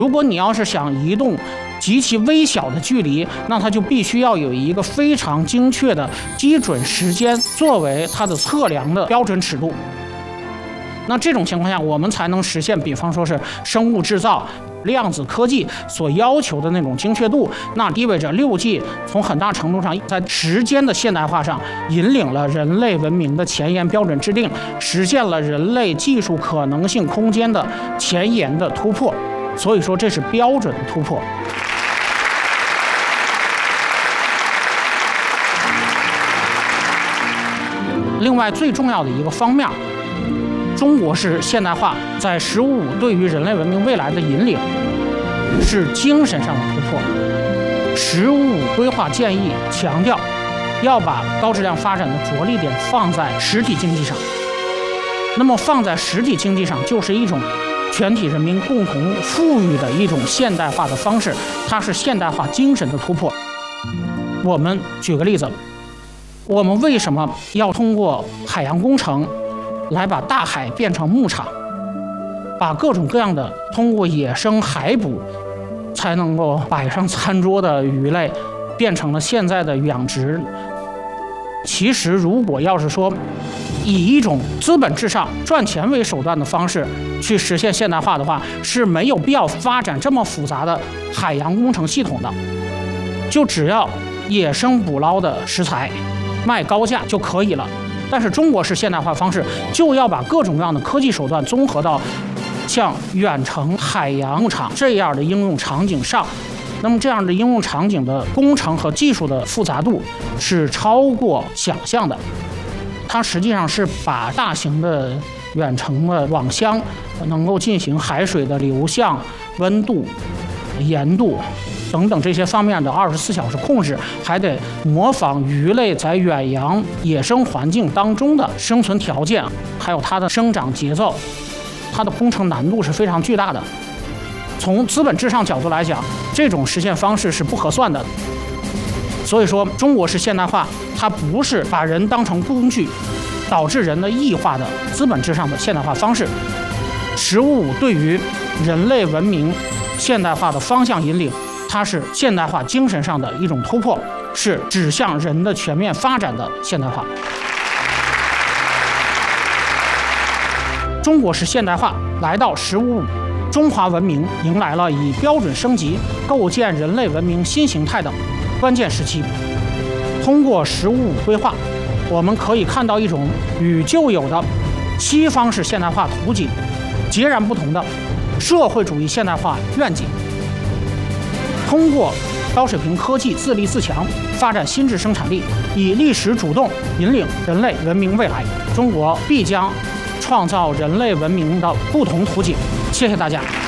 如果你要是想移动极其微小的距离，那它就必须要有一个非常精确的基准时间作为它的测量的标准尺度。那这种情况下，我们才能实现，比方说是生物制造、量子科技所要求的那种精确度。那意味着6G 从很大程度上在时间的现代化上引领了人类文明的前沿标准制定，实现了人类技术可能性空间的前沿的突破。所以说，这是标准的突破。另外，最重要的一个方面，中国式现代化在“十五五”对于人类文明未来的引领，是精神上的突破。“十五五”规划建议强调，要把高质量发展的着力点放在实体经济上。那么，放在实体经济上，就是一种全体人民共同富裕的一种现代化的方式，它是现代化精神的突破。我们举个例子，我们为什么要通过海洋工程来把大海变成牧场，把各种各样的通过野生海捕才能够摆上餐桌的鱼类变成了现在的养殖？其实，如果要是说以一种资本至上、赚钱为手段的方式去实现现代化的话，是没有必要发展这么复杂的海洋工程系统的。就只要野生捕捞的食材卖高价就可以了。但是中国式现代化方式就要把各种各样的科技手段综合到像远程海洋牧场这样的应用场景上。那么这样的应用场景的工程和技术的复杂度是超过想象的。它实际上是把大型的远程的网箱能够进行海水的流向、温度、盐度等等这些方面的24小时控制，还得模仿鱼类在远洋野生环境当中的生存条件，还有它的生长节奏，它的工程难度是非常巨大的。从资本至上角度来讲，这种实现方式是不合算的。所以说，中国式现代化它不是把人当成工具，导致人的异化的资本至上的现代化方式。“15.5”对于人类文明现代化的方向引领，它是现代化精神上的一种突破，是指向人的全面发展的现代化。中国式现代化来到“15.5”，中华文明迎来了以标准升级、构建人类文明新形态的关键时期。通过“15.5”规划，我们可以看到一种与旧有的西方式现代化图景截然不同的社会主义现代化愿景。通过高水平科技自立自强，发展新质生产力，以历史主动引领人类文明未来，中国必将创造人类文明的不同图景。谢谢大家。